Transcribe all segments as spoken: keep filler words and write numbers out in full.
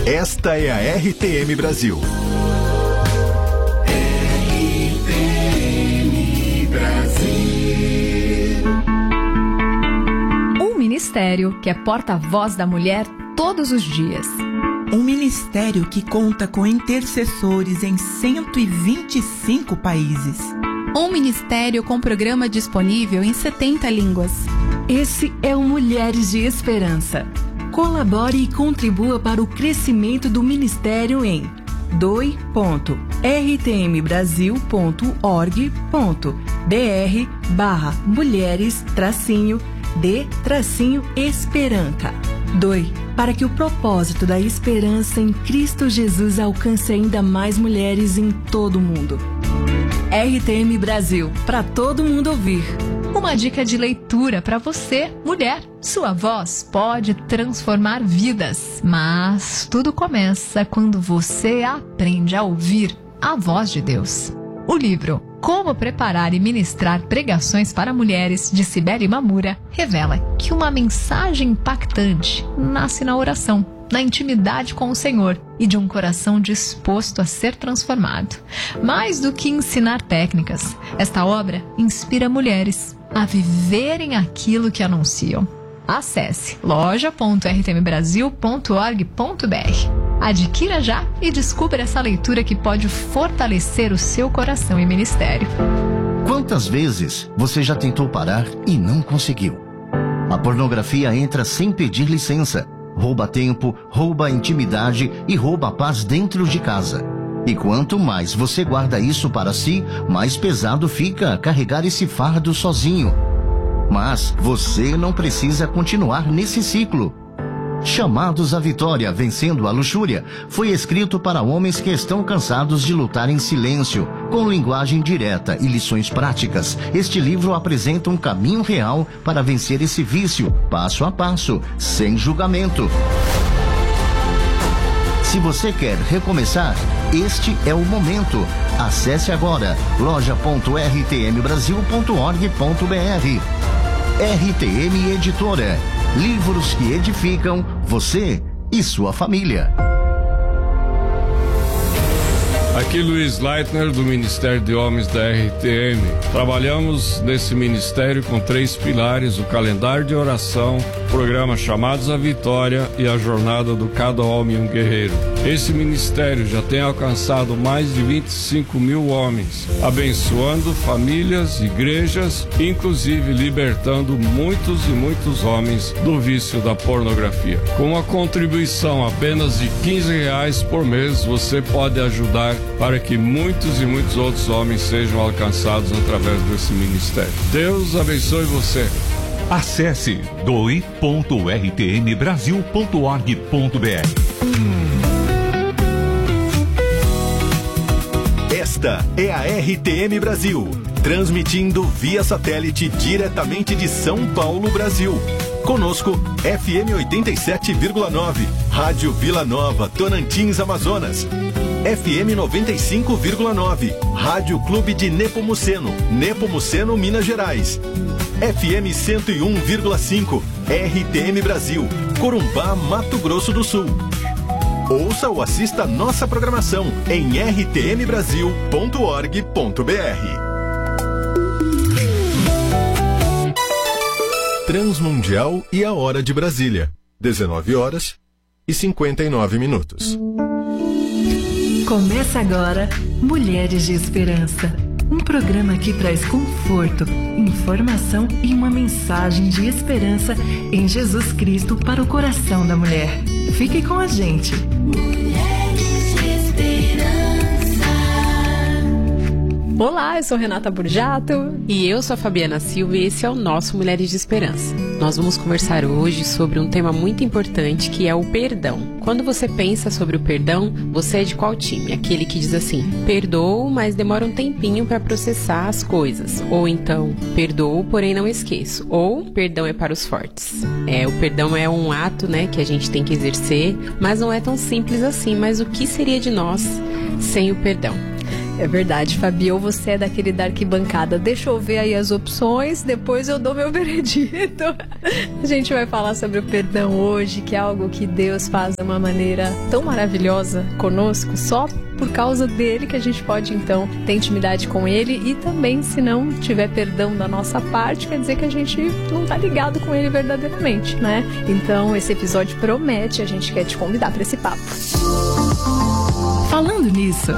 Esta é a R T M Brasil. R T M Brasil. Um ministério que é porta-voz da mulher todos os dias. Um ministério que conta com intercessores em cento e vinte e cinco países. Um ministério com programa disponível em setenta línguas. Esse é o Mulheres de Esperança. Colabore e contribua para o crescimento do ministério em doe ponto r t m brasil ponto org ponto b r barra mulheres tracinho de tracinho esperança. Doe para que o propósito da esperança em Cristo Jesus alcance ainda mais mulheres em todo o mundo. R T M Brasil, para todo mundo ouvir. Uma dica de leitura para você, mulher. Sua voz pode transformar vidas, mas tudo começa quando você aprende a ouvir a voz de Deus. O livro Como Preparar e Ministrar Pregações para Mulheres, de Cibele Mamura, revela que uma mensagem impactante nasce na oração, na intimidade com o Senhor e de um coração disposto a ser transformado. Mais do que ensinar técnicas, esta obra inspira mulheres a viverem aquilo que anunciam. Acesse loja ponto r t m brasil ponto org ponto b r. Adquira já e descubra essa leitura que pode fortalecer o seu coração e ministério. Quantas vezes você já tentou parar e não conseguiu? A pornografia entra sem pedir licença. Rouba tempo, rouba intimidade e rouba a paz dentro de casa. E quanto mais você guarda isso para si, mais pesado fica carregar esse fardo sozinho. Mas você não precisa continuar nesse ciclo. Chamados à Vitória, Vencendo a Luxúria, foi escrito para homens que estão cansados de lutar em silêncio, com linguagem direta e lições práticas. Este livro apresenta um caminho real para vencer esse vício, passo a passo, sem julgamento. Se você quer recomeçar, este é o momento. Acesse agora loja ponto r t m brasil ponto org ponto b r. R T M Editora. Livros que edificam você e sua família. Aqui Luiz Leitner, do Ministério de Homens da R T M. Trabalhamos nesse ministério com três pilares: o calendário de oração, o programa Chamados à Vitória e a jornada do Cada Homem um Guerreiro. Esse ministério já tem alcançado mais de vinte e cinco mil homens, abençoando famílias, igrejas, inclusive libertando muitos e muitos homens do vício da pornografia. Com uma contribuição apenas de quinze reais por mês, você pode ajudar para que muitos e muitos outros homens sejam alcançados através desse ministério. Deus abençoe você. Acesse doe ponto r t m brasil ponto org ponto b r. Esta é a R T M Brasil, transmitindo via satélite diretamente de São Paulo, Brasil. Conosco, F M oitenta e sete vírgula nove, Rádio Vila Nova, Tocantins, Amazonas. F M noventa e cinco vírgula nove, Rádio Clube de Nepomuceno, Nepomuceno, Minas Gerais. F M cento e um vírgula cinco, R T M Brasil, Corumbá, Mato Grosso do Sul. Ouça ou assista nossa programação em r t m brasil ponto org ponto b r. Transmundial e a Hora de Brasília, dezenove horas e cinquenta e nove minutos. Começa agora Mulheres de Esperança, um programa que traz conforto, informação e uma mensagem de esperança em Jesus Cristo para o coração da mulher. Fique com a gente. Mulheres de Esperança. Olá, eu sou Renata Burjato. E eu sou a Fabiana Silva e esse é o nosso Mulheres de Esperança. Nós vamos conversar hoje sobre um tema muito importante, que é o perdão. Quando você pensa sobre o perdão, você é de qual time? Aquele que diz assim: perdoo, mas demora um tempinho para processar as coisas. Ou então, perdoo, porém não esqueço. Ou, perdão é para os fortes. É, o perdão é um ato, né, que a gente tem que exercer, mas não é tão simples assim. Mas o que seria de nós sem o perdão? É verdade, Fabi, ou você é daquele da arquibancada, deixa eu ver aí as opções, depois eu dou meu veredito. A gente vai falar sobre o perdão hoje, que é algo que Deus faz de uma maneira tão maravilhosa conosco, só por causa dele que a gente pode então ter intimidade com ele, e também se não tiver perdão da nossa parte, quer dizer que a gente não tá ligado com ele verdadeiramente, né? Então esse episódio promete, a gente quer te convidar para esse papo. Falando nisso,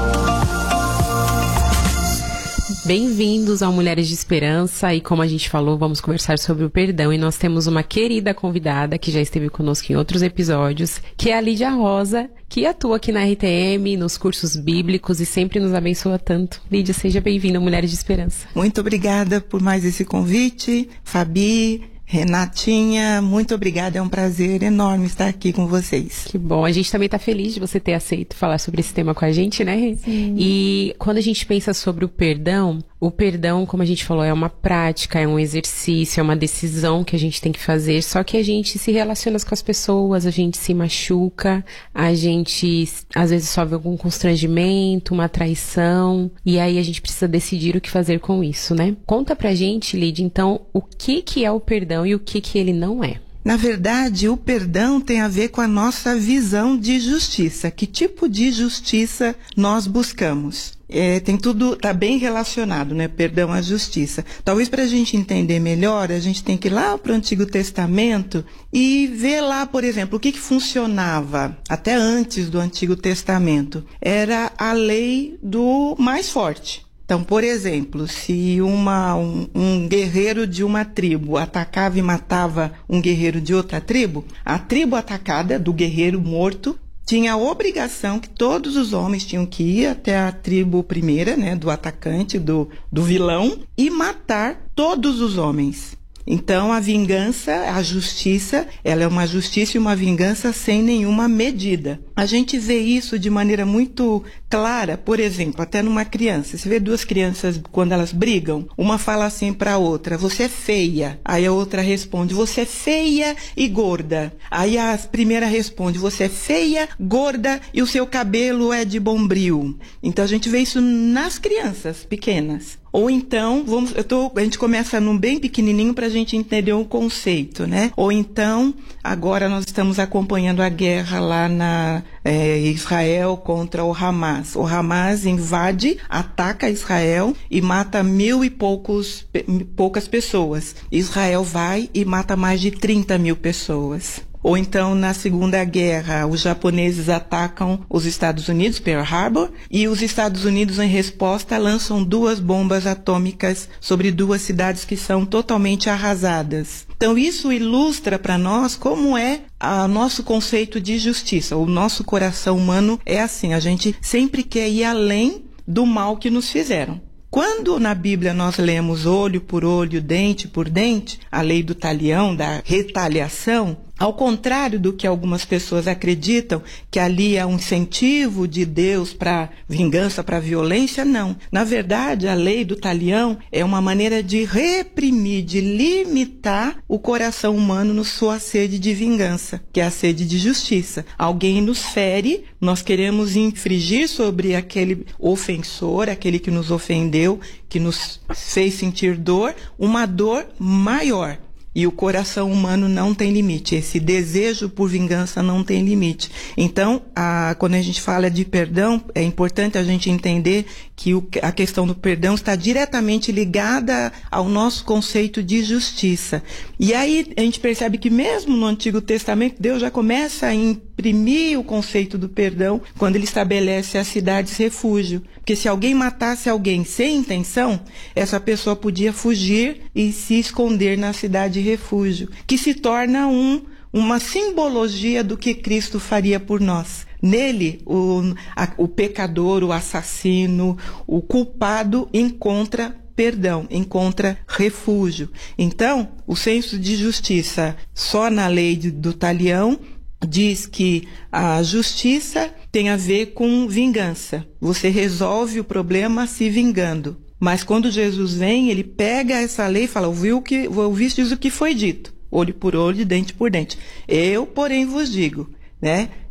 bem-vindos ao Mulheres de Esperança, e como a gente falou, vamos conversar sobre o perdão, e nós temos uma querida convidada que já esteve conosco em outros episódios, que é a Lídia Rosa, que atua aqui na R T M, nos cursos bíblicos, e sempre nos abençoa tanto. Lídia, seja bem-vinda ao Mulheres de Esperança. Muito obrigada por mais esse convite, Fabi, Renatinha, muito obrigada, é um prazer enorme estar aqui com vocês. Que bom, a gente também está feliz de você ter aceito falar sobre esse tema com a gente, né, Rê? Sim. E quando a gente pensa sobre o perdão, o perdão, como a gente falou, é uma prática, é um exercício, é uma decisão que a gente tem que fazer, só que a gente se relaciona com as pessoas, a gente se machuca, a gente às vezes sofre algum constrangimento, uma traição, e aí a gente precisa decidir o que fazer com isso, né? Conta pra gente, Lídia, então, o que que é o perdão e o que que ele não é? Na verdade, o perdão tem a ver com a nossa visão de justiça. Que tipo de justiça nós buscamos? É, tem tudo, tá bem relacionado, né? Perdão à justiça. Talvez para a gente entender melhor, a gente tem que ir lá para o Antigo Testamento e ver lá, por exemplo, o que, que funcionava até antes do Antigo Testamento. Era a lei do mais forte. Então, por exemplo, se uma, um, um guerreiro de uma tribo atacava e matava um guerreiro de outra tribo, a tribo atacada, do guerreiro morto, tinha a obrigação que todos os homens tinham que ir até a tribo primeira, né, do atacante, do, do vilão, e matar todos os homens. Então, a vingança, a justiça, ela é uma justiça e uma vingança sem nenhuma medida. A gente vê isso de maneira muito clara, por exemplo, até numa criança. Você vê duas crianças, quando elas brigam, uma fala assim para a outra, você é feia. Aí a outra responde, você é feia e gorda. Aí a primeira responde, você é feia, gorda e o seu cabelo é de bombril. Então, a gente vê isso nas crianças pequenas. Ou então, vamos, eu tô, a gente começa num bem pequenininho para a gente entender o conceito, né? Ou então, agora nós estamos acompanhando a guerra lá na é, Israel contra o Hamas. O Hamas invade, ataca Israel e mata mil e poucos, poucas pessoas. Israel vai e mata mais de trinta mil pessoas. Ou então, na Segunda Guerra, os japoneses atacam os Estados Unidos, Pearl Harbor, e os Estados Unidos, em resposta, lançam duas bombas atômicas sobre duas cidades que são totalmente arrasadas. Então, isso ilustra para nós como é o nosso conceito de justiça. O nosso coração humano é assim, a gente sempre quer ir além do mal que nos fizeram. Quando na Bíblia nós lemos olho por olho, dente por dente, a lei do talião, da retaliação, ao contrário do que algumas pessoas acreditam, que ali é um incentivo de Deus para vingança, para violência, não. Na verdade, a lei do talião é uma maneira de reprimir, de limitar o coração humano na sua sede de vingança, que é a sede de justiça. Alguém nos fere, nós queremos infringir sobre aquele ofensor, aquele que nos ofendeu, que nos fez sentir dor, uma dor maior. E o coração humano não tem limite. Esse desejo por vingança não tem limite. Então, a, quando a gente fala de perdão, é importante a gente entender que o, a questão do perdão está diretamente ligada ao nosso conceito de justiça. E aí a gente percebe que mesmo no Antigo Testamento, Deus já começa a imprimir o conceito do perdão quando ele estabelece as cidades refúgio. Porque se alguém matasse alguém sem intenção, essa pessoa podia fugir e se esconder na cidade refúgio, que se torna um, uma simbologia do que Cristo faria por nós. Nele, o, a, o pecador, o assassino, o culpado encontra perdão, encontra refúgio. Então, o senso de justiça só na lei de, do talião diz que a justiça tem a ver com vingança. Você resolve o problema se vingando. Mas quando Jesus vem, ele pega essa lei e fala, ouviu que, ouvistes o que foi dito, olho por olho, dente por dente. Eu, porém, vos digo, né,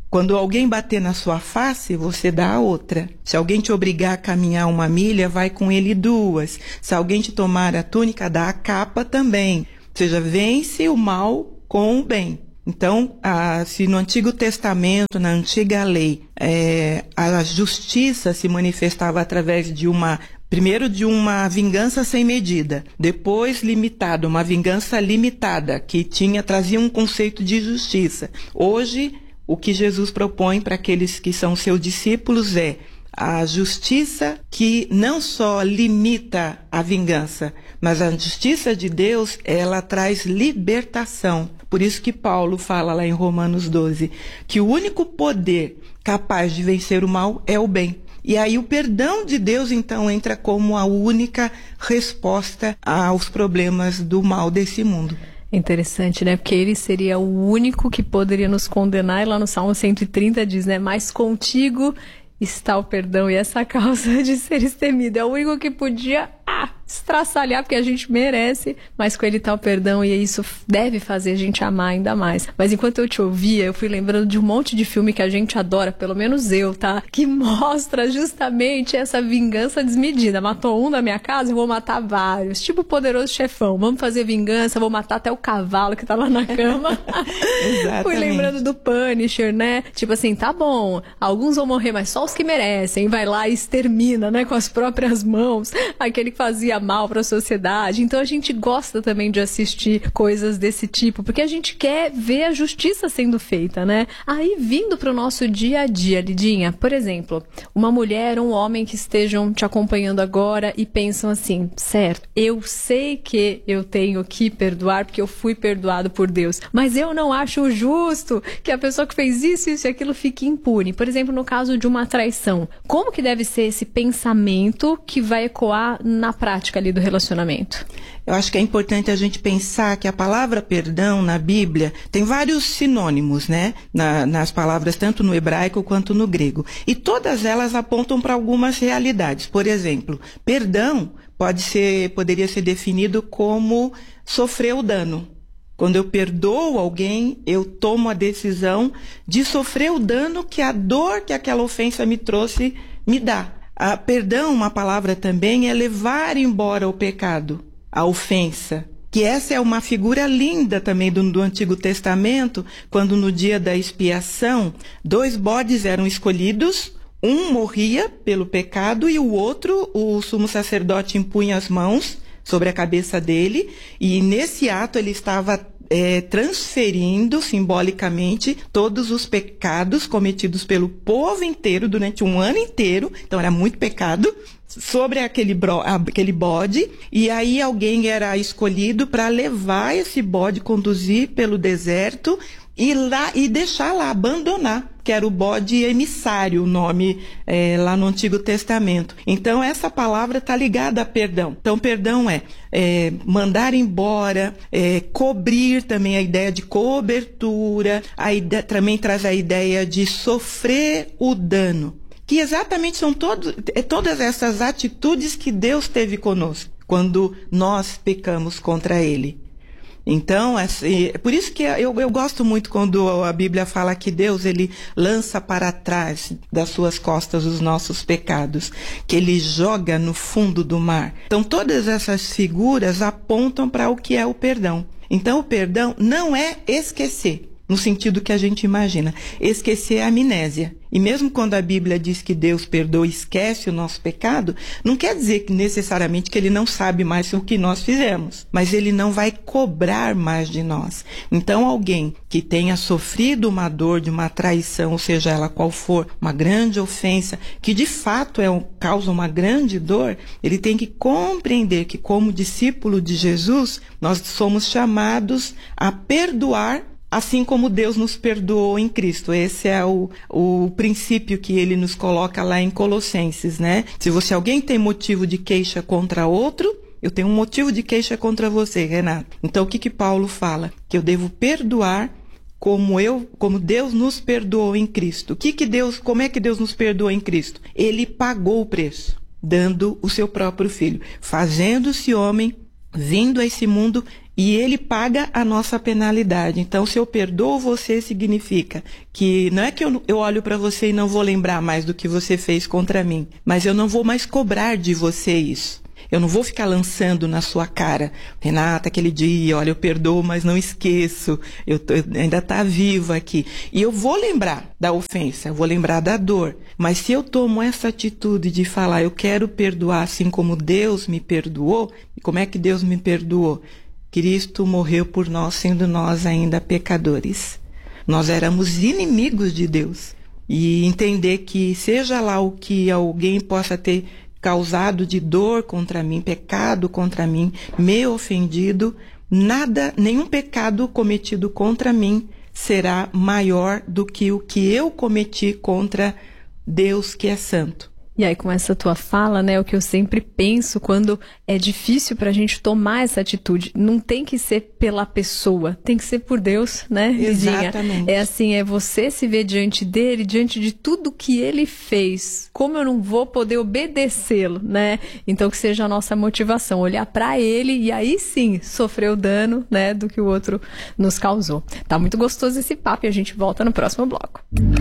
Quando alguém bater na sua face, você dá a outra. Se alguém te obrigar a caminhar uma milha, vai com ele duas. Se alguém te tomar a túnica, dá a capa também. Ou seja, vence o mal com o bem. Então, a, se no Antigo Testamento, na antiga lei, é, a justiça se manifestava através de uma... Primeiro de uma vingança sem medida, depois limitada, uma vingança limitada, que tinha, trazia um conceito de justiça. Hoje, o que Jesus propõe para aqueles que são seus discípulos é a justiça que não só limita a vingança, mas a justiça de Deus, ela traz libertação. Por isso que Paulo fala lá em Romanos doze, que o único poder capaz de vencer o mal é o bem. E aí o perdão de Deus, então, entra como a única resposta aos problemas do mal desse mundo. Interessante, né? Porque ele seria o único que poderia nos condenar. E lá no Salmo cento e trinta diz, né? Mas contigo está o perdão e essa causa de seres temido. É o único que podia ah, estraçalhar, porque a gente merece, mas com ele está o perdão e isso deve fazer a gente amar ainda mais. Mas enquanto eu te ouvia, eu fui lembrando de um monte de filme que a gente adora, pelo menos eu, tá? Que mostra justamente essa vingança desmedida. Matou um na minha casa, eu vou matar vários. Tipo o Poderoso Chefão. Vamos fazer vingança, vou matar até o cavalo que tá lá na cama. Exatamente. Fui lembrando do Punisher, né? Tipo assim, tá bom, alguns vão morrer, mas só os que merecem. Vai lá e extermina, né? Com as próprias mãos. Aquele que fazia mal para a sociedade. Então a gente gosta também de assistir coisas desse tipo, porque a gente quer ver a justiça sendo feita, né? Aí vindo para o nosso dia a dia, Lidinha, por exemplo, uma mulher ou um homem que estejam te acompanhando agora e pensam assim, certo, eu sei que eu tenho que perdoar porque eu fui perdoado por Deus, mas eu não acho justo que a pessoa que fez isso, isso e aquilo fique impune. Por exemplo, no caso de uma traição, como que deve ser esse pensamento que vai ecoar na prática ali do relacionamento? Eu acho que é importante a gente pensar que a palavra perdão na Bíblia tem vários sinônimos, né? Na, nas palavras, tanto no hebraico quanto no grego. E todas elas apontam para algumas realidades. Por exemplo, perdão pode ser, poderia ser definido como sofrer o dano. Quando eu perdoo alguém, eu tomo a decisão de sofrer o dano que a dor que aquela ofensa me trouxe me dá. A perdão, uma palavra também, é levar embora o pecado, a ofensa. Que essa é uma figura linda também do, do Antigo Testamento, quando no dia da expiação, dois bodes eram escolhidos, um morria pelo pecado e o outro, o sumo sacerdote impunha as mãos sobre a cabeça dele, e nesse ato ele estava é, transferindo simbolicamente todos os pecados cometidos pelo povo inteiro durante um ano inteiro, então era muito pecado, sobre aquele, bro, aquele bode, e aí alguém era escolhido para levar esse bode, conduzir pelo deserto e, lá, e deixar lá, abandonar, que era o bode emissário, o nome é, lá no Antigo Testamento. Então, essa palavra está ligada a perdão. Então, perdão é, é mandar embora, é, cobrir também a ideia de cobertura, a ideia, também traz a ideia de sofrer o dano. Que exatamente são todo, é, todas essas atitudes que Deus teve conosco, quando nós pecamos contra Ele. Então, é, é por isso que eu, eu gosto muito quando a Bíblia fala que Deus, Ele lança para trás das suas costas os nossos pecados, que Ele joga no fundo do mar. Então, todas essas figuras apontam para o que é o perdão. Então, o perdão não é esquecer, no sentido que a gente imagina. Esquecer é amnésia. E mesmo quando a Bíblia diz que Deus perdoa e esquece o nosso pecado, não quer dizer que necessariamente que Ele não sabe mais o que nós fizemos, mas Ele não vai cobrar mais de nós. Então, alguém que tenha sofrido uma dor de uma traição, ou seja ela qual for, uma grande ofensa, que de fato é um, causa uma grande dor, ele tem que compreender que, como discípulo de Jesus, nós somos chamados a perdoar assim como Deus nos perdoou em Cristo. Esse é o, o princípio que ele nos coloca lá em Colossenses, né? Se você, alguém tem motivo de queixa contra outro, eu tenho um motivo de queixa contra você, Renato. Então, o que que Paulo fala? Que eu devo perdoar como eu, como Deus nos perdoou em Cristo. O que que Deus, como é que Deus nos perdoou em Cristo? Ele pagou o preço, dando o seu próprio filho, fazendo-se homem, vindo a esse mundo e ele paga a nossa penalidade. Então, se eu perdoo você, significa que não é que eu, eu olho para você e não vou lembrar mais do que você fez contra mim, mas eu não vou mais cobrar de você isso. Eu não vou ficar lançando na sua cara, Renata, aquele dia, olha, eu perdoo, mas não esqueço, eu, tô, eu ainda está viva aqui. E eu vou lembrar da ofensa, eu vou lembrar da dor. Mas se eu tomo essa atitude de falar, eu quero perdoar assim como Deus me perdoou, e como é que Deus me perdoou? Cristo morreu por nós, sendo nós ainda pecadores. Nós éramos inimigos de Deus. E entender que seja lá o que alguém possa ter causado de dor contra mim, pecado contra mim, me ofendido, nada, nenhum pecado cometido contra mim será maior do que o que eu cometi contra Deus que é santo. E aí, com essa tua fala, né, o que eu sempre penso quando é difícil pra gente tomar essa atitude, não tem que ser pela pessoa, tem que ser por Deus, né, Lidinha? Exatamente. É assim, é você se ver diante dele, diante de tudo que ele fez. Como eu não vou poder obedecê-lo, né? Então, que seja a nossa motivação, olhar pra ele e aí sim sofrer o dano, né, do que o outro nos causou. Tá muito gostoso esse papo e a gente volta no próximo bloco.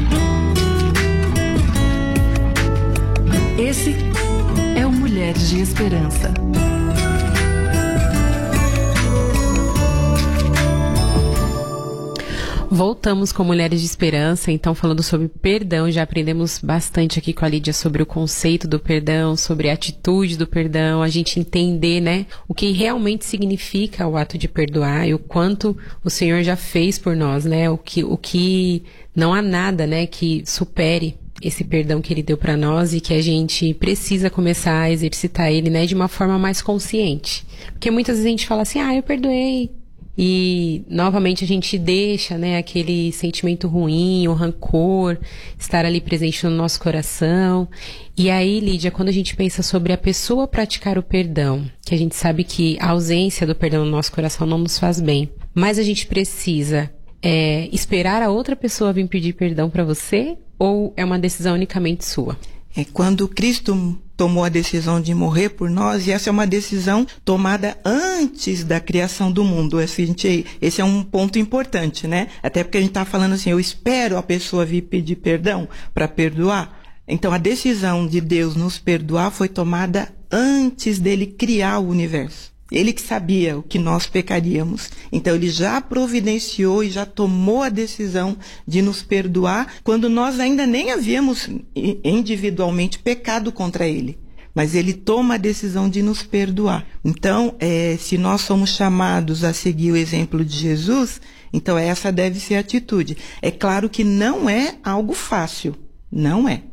Esse é o Mulheres de Esperança. Voltamos com Mulheres de Esperança, então falando sobre perdão, já aprendemos bastante aqui com a Lídia sobre o conceito do perdão, sobre a atitude do perdão, a gente entender, né, o que realmente significa o ato de perdoar e o quanto o Senhor já fez por nós, né, o que, o que não há nada, né, que supere esse perdão que ele deu para nós e que a gente precisa começar a exercitar ele, né, de uma forma mais consciente. Porque muitas vezes a gente fala assim, ah, eu perdoei. E novamente a gente deixa, né, aquele sentimento ruim, o rancor, estar ali presente no nosso coração. E aí, Lídia, quando a gente pensa sobre a pessoa praticar o perdão, que a gente sabe que a ausência do perdão no nosso coração não nos faz bem, mas a gente precisa é, esperar a outra pessoa vir pedir perdão para você? Ou é uma decisão unicamente sua? É quando Cristo tomou a decisão de morrer por nós, e essa é uma decisão tomada antes da criação do mundo. Esse, gente, esse é um ponto importante, né? Até porque a gente está falando assim, eu espero a pessoa vir pedir perdão para perdoar. Então a decisão de Deus nos perdoar foi tomada antes dele criar o universo. Ele que sabia o que nós pecaríamos. Então ele já providenciou e já tomou a decisão de nos perdoar quando nós ainda nem havíamos individualmente pecado contra ele. Mas ele toma a decisão de nos perdoar. Então, é, se nós somos chamados a seguir o exemplo de Jesus, então essa deve ser a atitude. É claro que não é algo fácil. Não é.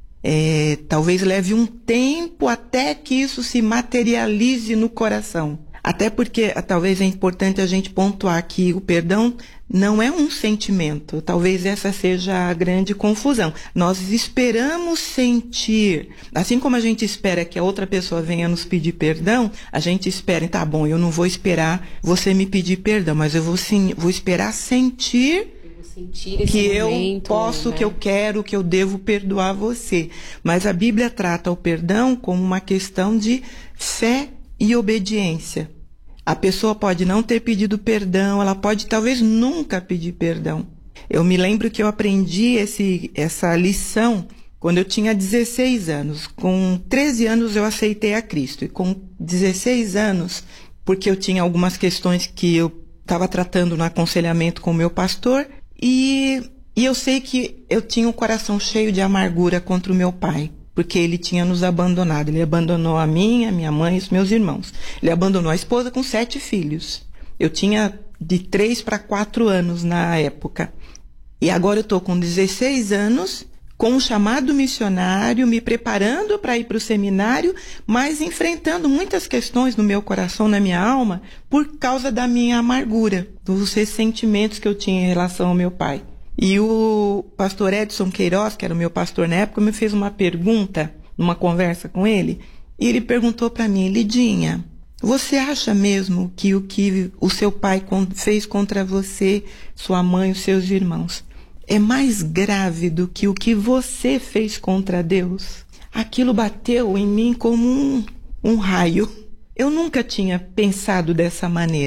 É, talvez leve um tempo até que isso se materialize no coração. Até porque talvez é importante a gente pontuar que o perdão não é um sentimento. Talvez essa seja a grande confusão. Nós esperamos sentir, assim como a gente espera que a outra pessoa venha nos pedir perdão, a gente espera, tá bom, eu não vou esperar você me pedir perdão, mas eu vou, sim, vou esperar sentir que eu posso, né? Que eu quero, que eu devo perdoar você. Mas a Bíblia trata o perdão como uma questão de fé e obediência. A pessoa pode não ter pedido perdão, ela pode talvez nunca pedir perdão. Eu me lembro que eu aprendi esse, essa lição quando eu tinha dezesseis anos. Com treze anos eu aceitei a Cristo. E com dezesseis anos, porque eu tinha algumas questões que eu estava tratando no aconselhamento com o meu pastor, E, e eu sei que eu tinha um coração cheio de amargura contra o meu pai, porque ele tinha nos abandonado. Ele abandonou a mim, a minha mãe e os meus irmãos. Ele abandonou a esposa com sete filhos. Eu tinha de três para quatro anos na época. E agora eu estou com dezesseis anos, com um chamado missionário, me preparando para ir para o seminário, mas enfrentando muitas questões no meu coração, na minha alma, por causa da minha amargura, dos ressentimentos que eu tinha em relação ao meu pai. E o pastor Edson Queiroz, que era o meu pastor na época, me fez uma pergunta, numa conversa com ele, e ele perguntou para mim, Lidinha, você acha mesmo que o que o seu pai fez contra você, sua mãe, os seus irmãos, é mais grave do que o que você fez contra Deus? Aquilo bateu em mim como um, um raio. Eu nunca tinha pensado dessa maneira.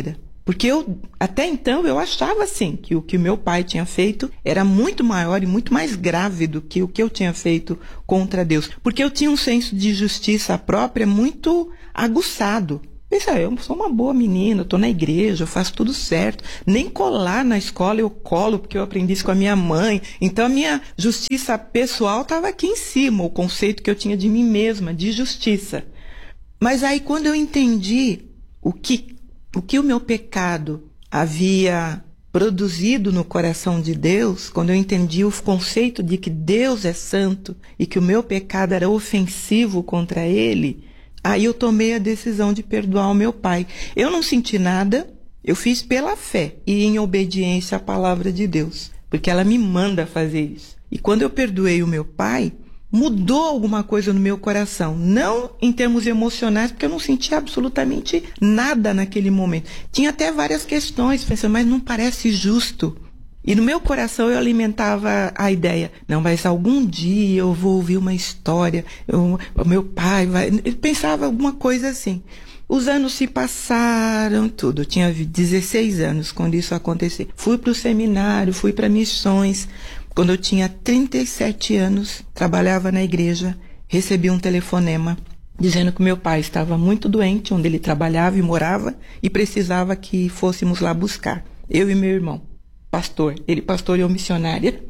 Porque eu, até então, eu achava assim, que o que o meu pai tinha feito era muito maior e muito mais grave do que o que eu tinha feito contra Deus. Porque eu tinha um senso de justiça própria muito aguçado. Pensa, eu sou uma boa menina, eu tô na igreja, eu faço tudo certo. Nem colar na escola eu colo, porque eu aprendi isso com a minha mãe. Então a minha justiça pessoal estava aqui em cima, o conceito que eu tinha de mim mesma, de justiça. Mas aí quando eu entendi o que o, que o meu pecado havia produzido no coração de Deus, quando eu entendi o conceito de que Deus é santo e que o meu pecado era ofensivo contra Ele, aí eu tomei a decisão de perdoar o meu pai. Eu não senti nada, eu fiz pela fé e em obediência à palavra de Deus, porque ela me manda fazer isso. E quando eu perdoei o meu pai, mudou alguma coisa no meu coração. Não em termos emocionais, porque eu não sentia absolutamente nada naquele momento. Tinha até várias questões, pensando, mas não parece justo. E no meu coração eu alimentava a ideia, não, mas algum dia eu vou ouvir uma história, eu, o meu pai vai... Eu pensava alguma coisa assim. Os anos se passaram, tudo. Eu tinha dezesseis anos quando isso aconteceu. Fui para o seminário, fui para missões. Quando eu tinha trinta e sete anos, trabalhava na igreja, recebi um telefonema dizendo que meu pai estava muito doente, onde ele trabalhava e morava, e precisava que fôssemos lá buscar. Eu e meu irmão, pastor, ele pastor e eu missionária,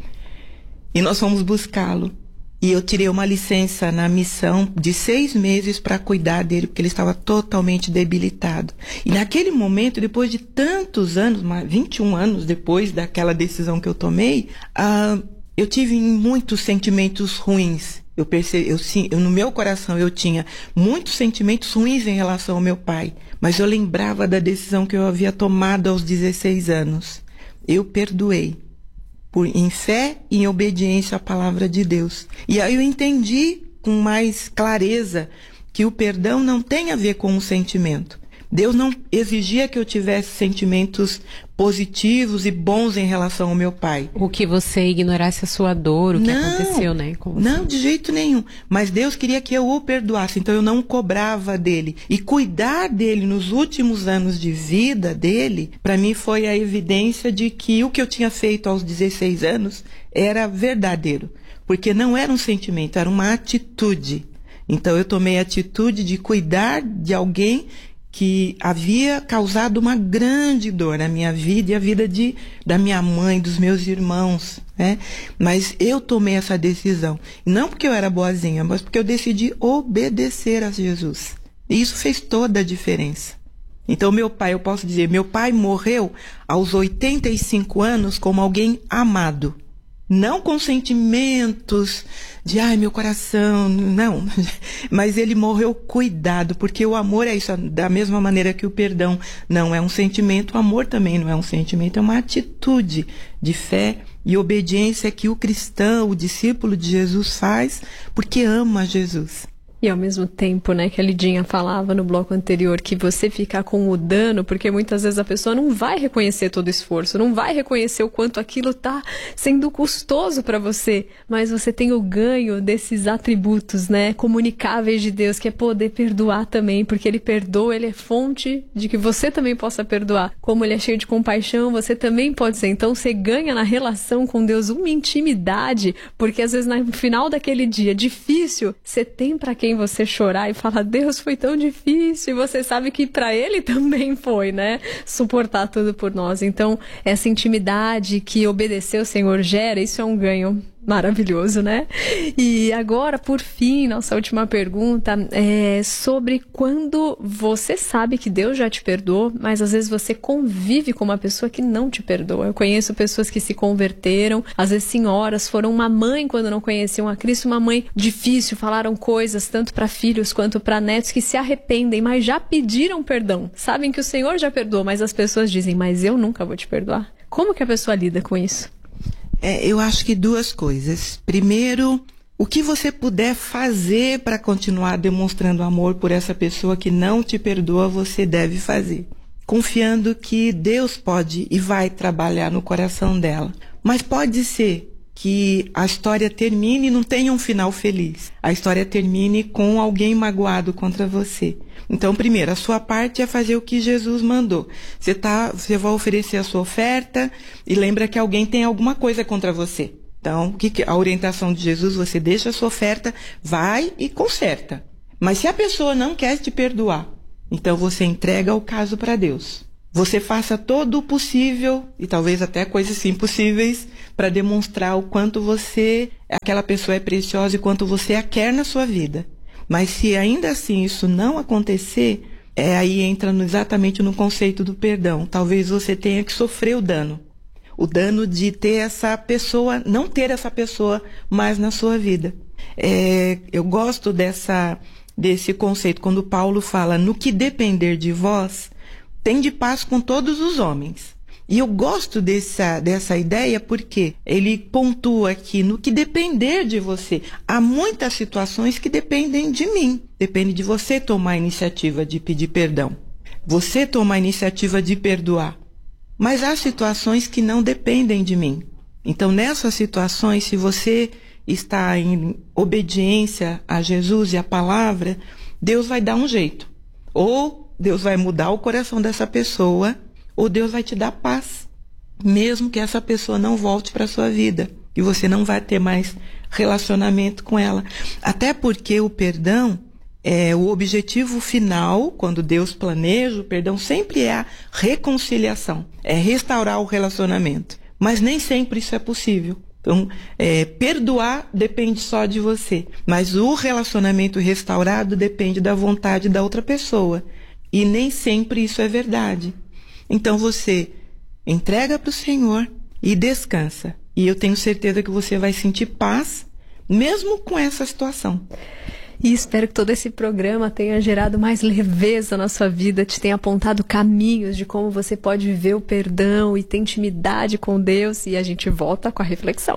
e nós fomos buscá-lo. E eu tirei uma licença na missão de seis meses para cuidar dele, porque ele estava totalmente debilitado. E naquele momento, depois de tantos anos, vinte e um anos depois daquela decisão que eu tomei, uh, eu tive muitos sentimentos ruins. Eu percebi, eu, sim, eu, no meu coração eu tinha muitos sentimentos ruins em relação ao meu pai, mas eu lembrava da decisão que eu havia tomado aos dezesseis anos. Eu perdoei. Por, em fé e em obediência à palavra de Deus. E aí eu entendi com mais clareza que o perdão não tem a ver com um sentimento. Deus não exigia que eu tivesse sentimentos positivos e bons em relação ao meu pai. O que você ignorasse a sua dor, o que não, aconteceu, né? Com você. Não, de jeito nenhum. Mas Deus queria que eu o perdoasse, então eu não cobrava dele. E cuidar dele nos últimos anos de vida dele, para mim foi a evidência de que o que eu tinha feito aos dezesseis anos era verdadeiro. Porque não era um sentimento, era uma atitude. Então eu tomei a atitude de cuidar de alguém que havia causado uma grande dor na minha vida e a vida de, da minha mãe, dos meus irmãos, né? Mas eu tomei essa decisão, não porque eu era boazinha, mas porque eu decidi obedecer a Jesus. E isso fez toda a diferença. Então meu pai, eu posso dizer, meu pai morreu aos oitenta e cinco anos como alguém amado. Não com sentimentos de, ai, meu coração, não. Mas ele morreu cuidado, porque o amor é isso, da mesma maneira que o perdão não é um sentimento, o amor também não é um sentimento, é uma atitude de fé e obediência que o cristão, o discípulo de Jesus faz, porque ama Jesus. E ao mesmo tempo, né, que a Lidinha falava no bloco anterior, que você fica com o dano, porque muitas vezes a pessoa não vai reconhecer todo o esforço, não vai reconhecer o quanto aquilo tá sendo custoso para você, mas você tem o ganho desses atributos, né, comunicáveis de Deus, que é poder perdoar também, porque Ele perdoa, Ele é fonte de que você também possa perdoar. Como Ele é cheio de compaixão, você também pode ser. Então você ganha na relação com Deus uma intimidade, porque às vezes no final daquele dia difícil, você tem para quem você chorar e falar, Deus, foi tão difícil, e você sabe que para Ele também foi, né, suportar tudo por nós. Então essa intimidade que obedecer o Senhor gera, isso é um ganho maravilhoso, né? E agora, por fim, nossa última pergunta é sobre quando você sabe que Deus já te perdoou, mas às vezes você convive com uma pessoa que não te perdoa. Eu conheço pessoas que se converteram, às vezes senhoras, foram uma mãe quando não conheciam a Cristo, uma mãe difícil, falaram coisas tanto para filhos quanto para netos que se arrependem, mas já pediram perdão. Sabem que o Senhor já perdoou, mas as pessoas dizem, mas eu nunca vou te perdoar. Como que a pessoa lida com isso? É, eu acho que duas coisas. Primeiro, o que você puder fazer para continuar demonstrando amor por essa pessoa que não te perdoa, você deve fazer. Confiando que Deus pode e vai trabalhar no coração dela. Mas pode ser que a história termine e não tenha um final feliz. A história termine com alguém magoado contra você. Então, primeiro, a sua parte é fazer o que Jesus mandou. Você, tá, você vai oferecer a sua oferta e lembra que alguém tem alguma coisa contra você. Então, que que, a orientação de Jesus, você deixa a sua oferta, vai e conserta. Mas se a pessoa não quer te perdoar, então você entrega o caso para Deus. Você faça todo o possível, e talvez até coisas impossíveis, para demonstrar o quanto você, aquela pessoa é preciosa e quanto você a quer na sua vida. Mas se ainda assim isso não acontecer, é, aí entra no, exatamente no conceito do perdão. Talvez você tenha que sofrer o dano. O dano de ter essa pessoa, não ter essa pessoa mais na sua vida. É, eu gosto dessa, desse conceito, quando Paulo fala, no que depender de vós, tende paz com todos os homens. E eu gosto dessa, dessa ideia porque ele pontua aqui, no que depender de você. Há muitas situações que dependem de mim. Depende de você tomar a iniciativa de pedir perdão. Você tomar a iniciativa de perdoar. Mas há situações que não dependem de mim. Então, nessas situações, se você está em obediência a Jesus e a palavra, Deus vai dar um jeito. Ou Deus vai mudar o coração dessa pessoa, ou Deus vai te dar paz, mesmo que essa pessoa não volte para a sua vida, e você não vai ter mais relacionamento com ela. Até porque o perdão, é o objetivo final, quando Deus planeja, o perdão sempre é a reconciliação, é restaurar o relacionamento. Mas nem sempre isso é possível. Então, é, perdoar depende só de você, mas o relacionamento restaurado depende da vontade da outra pessoa. E nem sempre isso é verdade. Então você entrega para o Senhor e descansa. E eu tenho certeza que você vai sentir paz, mesmo com essa situação. E espero que todo esse programa tenha gerado mais leveza na sua vida, te tenha apontado caminhos de como você pode viver o perdão e ter intimidade com Deus. E a gente volta com a reflexão.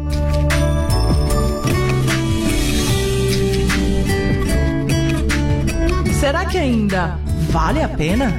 Será que ainda vale a pena?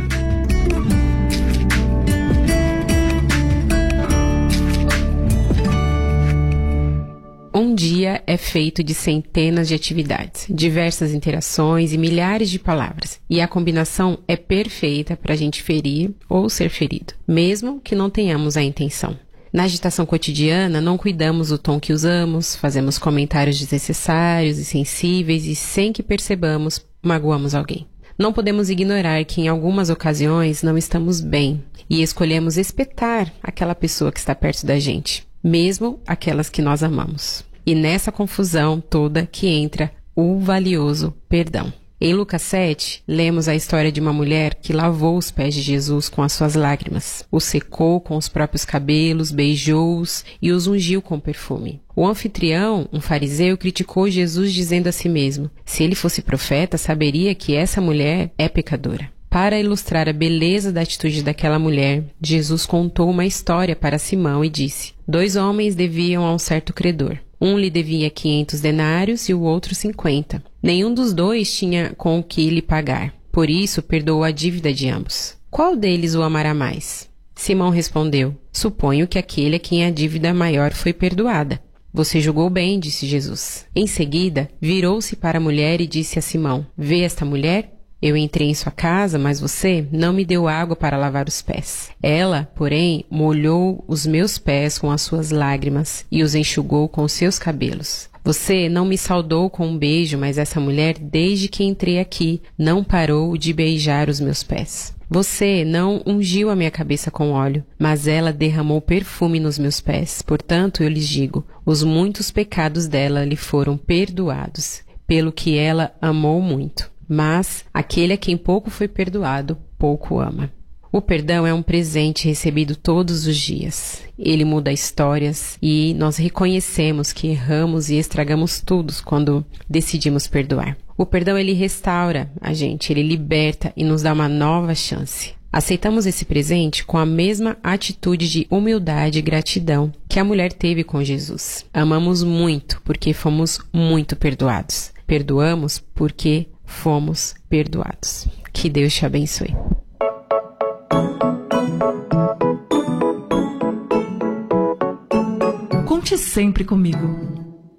Um dia é feito de centenas de atividades, diversas interações e milhares de palavras. E a combinação é perfeita para a gente ferir ou ser ferido, mesmo que não tenhamos a intenção. Na agitação cotidiana, não cuidamos do tom que usamos, fazemos comentários desnecessários e sensíveis e, sem que percebamos, magoamos alguém. Não podemos ignorar que em algumas ocasiões não estamos bem e escolhemos espetar aquela pessoa que está perto da gente, mesmo aquelas que nós amamos. E nessa confusão toda que entra o valioso perdão. Em Lucas sete, lemos a história de uma mulher que lavou os pés de Jesus com as suas lágrimas, os secou com os próprios cabelos, beijou-os e os ungiu com perfume. O anfitrião, um fariseu, criticou Jesus dizendo a si mesmo, se ele fosse profeta, saberia que essa mulher é pecadora. Para ilustrar a beleza da atitude daquela mulher, Jesus contou uma história para Simão e disse, dois homens deviam a um certo credor. Um lhe devia quinhentos denários e o outro cinquenta. Nenhum dos dois tinha com o que lhe pagar. Por isso, perdoou a dívida de ambos. Qual deles o amará mais? Simão respondeu, suponho que aquele a quem a dívida maior foi perdoada. Você julgou bem, disse Jesus. Em seguida, virou-se para a mulher e disse a Simão, vê esta mulher? Eu entrei em sua casa, mas você não me deu água para lavar os pés. Ela, porém, molhou os meus pés com as suas lágrimas e os enxugou com os seus cabelos. Você não me saudou com um beijo, mas essa mulher, desde que entrei aqui, não parou de beijar os meus pés. Você não ungiu a minha cabeça com óleo, mas ela derramou perfume nos meus pés. Portanto, eu lhes digo, os muitos pecados dela lhe foram perdoados, pelo que ela amou muito. Mas aquele a quem pouco foi perdoado, pouco ama. O perdão é um presente recebido todos os dias. Ele muda histórias e nós reconhecemos que erramos e estragamos tudo quando decidimos perdoar. O perdão, ele restaura a gente, ele liberta e nos dá uma nova chance. Aceitamos esse presente com a mesma atitude de humildade e gratidão que a mulher teve com Jesus. Amamos muito porque fomos muito perdoados. Perdoamos porque fomos perdoados. Que Deus te abençoe. Conte sempre comigo.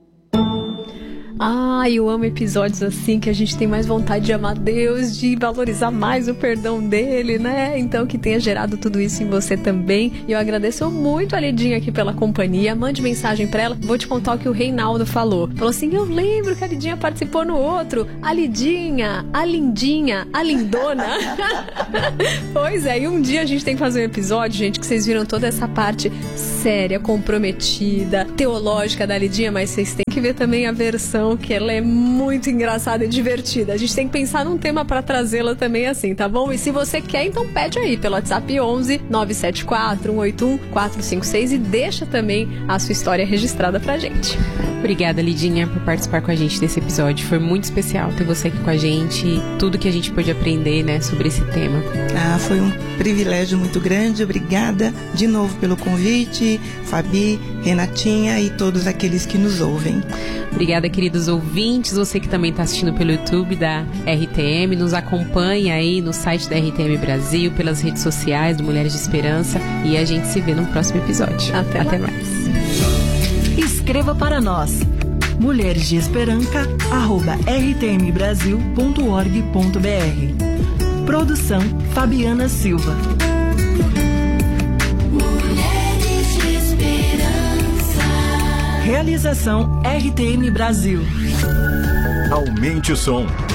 Ah, eu amo episódios assim que a gente tem mais vontade de amar Deus, de valorizar mais o perdão dele, né? Então que tenha gerado tudo isso em você também. E eu agradeço muito a Lidinha aqui pela companhia. Mande mensagem pra ela. Vou te contar o que o Reinaldo falou. Falou assim, eu lembro que a Lidinha participou no outro. A Lidinha, a lindinha, a lindona. Pois é, e um dia a gente tem que fazer um episódio, gente, que vocês viram toda essa parte séria, comprometida, teológica da Lidinha, mas vocês têm que ver também a versão que ela é muito engraçada e divertida. A gente tem que pensar num tema pra trazê-la também assim, tá bom? E se você quer, então pede aí pelo WhatsApp onze nove sete quatro um oito um quatro cinco seis e deixa também a sua história registrada pra gente. Obrigada, Lidinha, por participar com a gente desse episódio. Foi muito especial ter você aqui com a gente e tudo que a gente pôde aprender, né, sobre esse tema. Ah, foi um privilégio muito grande. Obrigada de novo pelo convite, Fabi, Renatinha e todos aqueles que nos ouvem. Obrigada, queridos ouvintes, você que também está assistindo pelo YouTube da R T M, nos acompanha aí no site da R T M Brasil, pelas redes sociais do Mulheres de Esperança e a gente se vê no próximo episódio. Até, Até mais. mais. Escreva para nós, mulheres de esperança arroba r t m brasil ponto org ponto b r. Produção Fabiana Silva. Mulheres de Esperança. Realização R T M Brasil. Aumente o som.